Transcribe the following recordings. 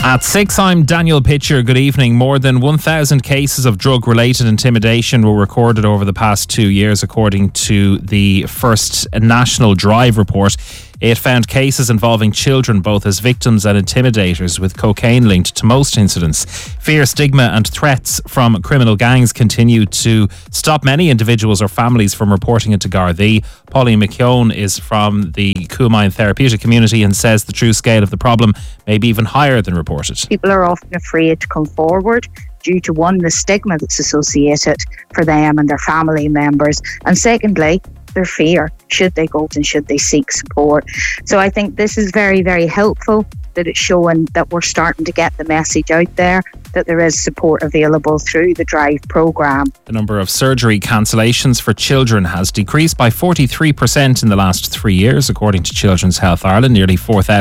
At 6, I'm Daniel Pitcher. Good evening. More than 1,000 cases of drug-related intimidation were recorded over the past 2 years, according to the first National Drive report. It found cases involving children both as victims and intimidators, with cocaine linked to most incidents. Fear, stigma and threats from criminal gangs continue to stop many individuals or families from reporting it to Gardaí. Pauline McKeown is from the Cuamine therapeutic community and says the true scale of the problem may be even higher than reported. People are often afraid to come forward due to, one, the stigma that's associated for them and their family members, and secondly, their fear, should they go and should they seek support. So I think this is very, very helpful that it's showing that we're starting to get the message out there that there is support available through the Drive programme. The number of surgery cancellations for children has decreased by 43% in the last 3 years, according to Children's Health Ireland. Nearly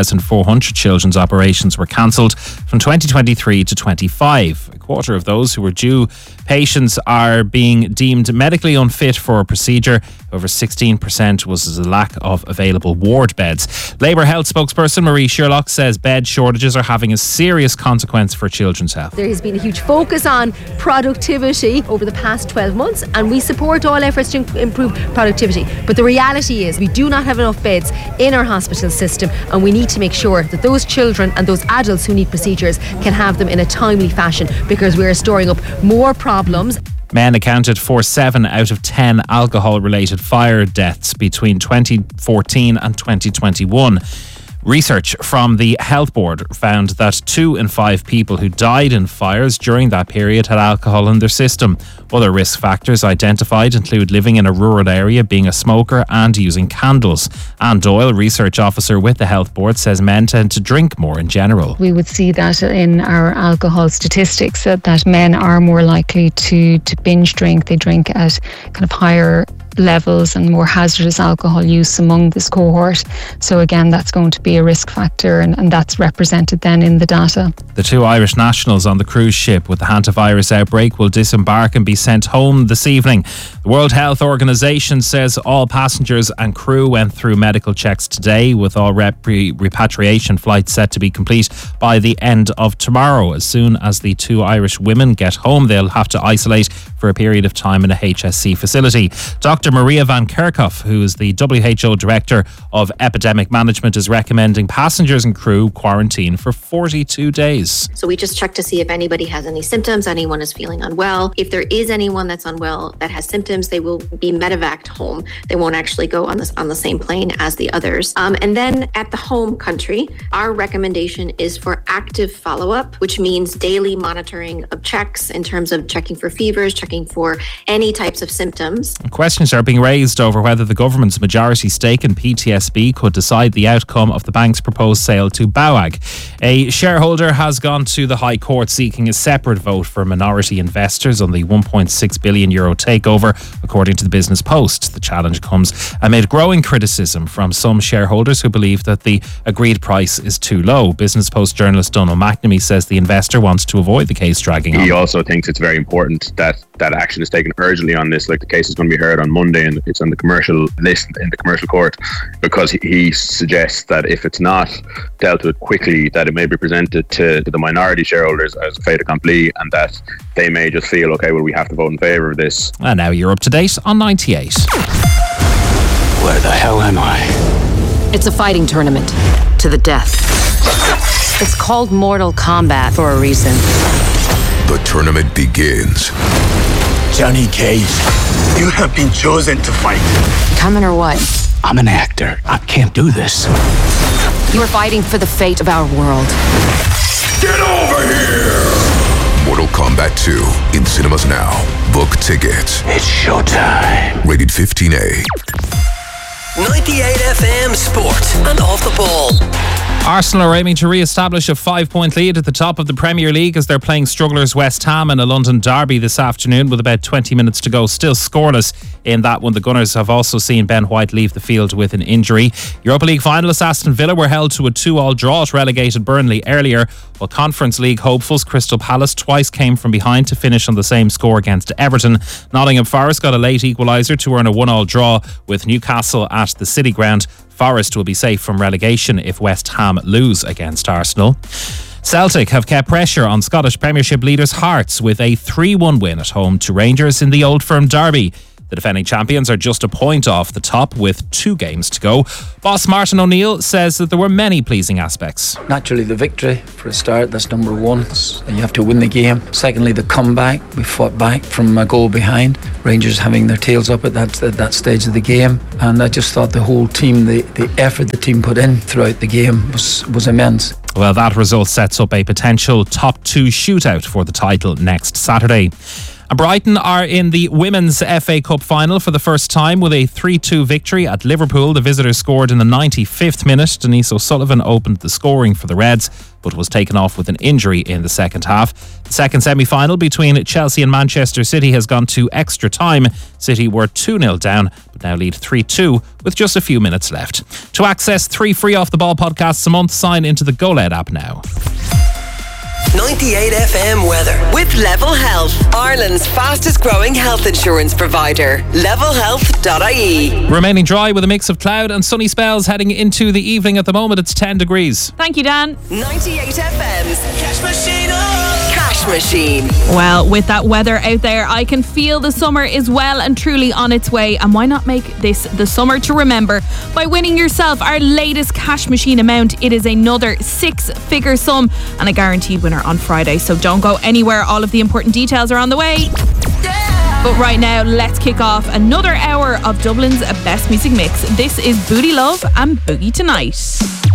4,400 children's operations were cancelled from 2023 to 25. A quarter of those who were due patients are being deemed medically unfit for a procedure. Over 16% was a lack of available ward beds. Labour Health spokesperson Marie Sherlock says bed shortages are having a serious consequence for children's health. There has been a huge focus on productivity over the past 12 months, and we support all efforts to improve productivity. But the reality is we do not have enough beds in our hospital system, and we need to make sure that those children and those adults who need procedures can have them in a timely fashion, because we are storing up more problems. Men accounted for 7 out of 10 alcohol-related fire deaths between 2014 and 2021. Research from the Health Board found that 2 in 5 people who died in fires during that period had alcohol in their system. Other risk factors identified include living in a rural area, being a smoker and using candles. Anne Doyle, research officer with the Health Board, says men tend to drink more in general. We would see that in our alcohol statistics, that men are more likely to binge drink. They drink at kind of higher levels and more hazardous alcohol use among this cohort. So again, that's going to be a risk factor, and that's represented then in the data. The 2 Irish nationals on the cruise ship with the hantavirus outbreak will disembark and be sent home this evening. The World Health Organization says all passengers and crew went through medical checks today, with all repatriation flights set to be complete by the end of tomorrow. As soon as the 2 Irish women get home, they'll have to isolate for a period of time in a HSC facility. Dr. Maria Van Kerkhoff, who is the WHO Director of Epidemic Management, is recommending passengers and crew quarantine for 42 days. So we just check to see if anybody has any symptoms, anyone is feeling unwell. If there is anyone that's unwell that has symptoms, they will be medevaced home. They won't actually go on the same plane as the others. And then at the home country, our recommendation is for active follow-up, which means daily monitoring of checks in terms of checking for fevers, checking for any types of symptoms. Questions are being raised over whether the government's majority stake in PTSB could decide the outcome of the bank's proposed sale to BAWAG. A shareholder has gone to the High Court seeking a separate vote for minority investors on the €1.6 billion takeover, according to the Business Post. The challenge comes amid growing criticism from some shareholders who believe that the agreed price is too low. Business Post journalist Donal McNamee says the investor wants to avoid the case dragging on. He also thinks it's very important that action is taken urgently on this. Like, the case is going to be heard on Monday and it's on the commercial list in the commercial court, because he suggests that if it's not dealt with quickly, that it may be presented to the minority shareholders as a fait accompli, and that they may just feel, okay, well, we have to vote in favour of this. And now you're up to date on 98. Where the hell am I? It's a fighting tournament to the death. It's called Mortal Kombat for a reason. The tournament begins. Johnny Cage, you have been chosen to fight. Coming or what? I'm an actor. I can't do this. You are fighting for the fate of our world. Get over here! Mortal Kombat 2 in cinemas now. Book tickets. It's showtime. Rated 15A. 98 FM Sport and Off the Ball. Arsenal are aiming to re-establish a 5-point lead at the top of the Premier League as they're playing strugglers West Ham in a London derby this afternoon with about 20 minutes to go. Still scoreless in that one. The Gunners have also seen Ben White leave the field with an injury. Europa League finalists Aston Villa were held to a 2-2 draw at relegated Burnley earlier, while Conference League hopefuls Crystal Palace twice came from behind to finish on the same score against Everton. Nottingham Forest got a late equaliser to earn a 1-1 draw with Newcastle at the City Ground. Forest will be safe from relegation if West Ham lose against Arsenal. Celtic have kept pressure on Scottish Premiership leaders' hearts with a 3-1 win at home to Rangers in the Old Firm derby. The defending champions are just a point off the top with 2 games to go. Boss Martin O'Neill says that there were many pleasing aspects. Naturally, the victory for a start, that's number one. You have to win the game. Secondly, the comeback. We fought back from a goal behind. Rangers having their tails up at that stage of the game. And I just thought the whole team, the effort the team put in throughout the game was immense. Well, that result sets up a potential top 2 shootout for the title next Saturday. And Brighton are in the Women's FA Cup final for the first time with a 3-2 victory at Liverpool. The visitors scored in the 95th minute. Denise O'Sullivan opened the scoring for the Reds, but was taken off with an injury in the second half. The second semi-final between Chelsea and Manchester City has gone to extra time. City were 2-0 down, but now lead 3-2 with just a few minutes left. To access 3 free Off the Ball podcasts a month, sign into the GoLed app now. 98 FM weather with Level Health, Ireland's fastest growing health insurance provider. levelhealth.ie. Remaining dry with a mix of cloud and sunny spells heading into the evening. At the moment it's 10 degrees. Thank you, Dan. 98 FM's Cash Machine. Cash Machine. Well, with that weather out there, I can feel the summer is well and truly on its way. And why not make this the summer to remember by winning yourself our latest Cash Machine amount? It is another 6-figure sum and a guaranteed winner on Friday. So don't go anywhere. All of the important details are on the way. But right now, let's kick off another hour of Dublin's best music mix. This is Booty Love and Boogie Tonight.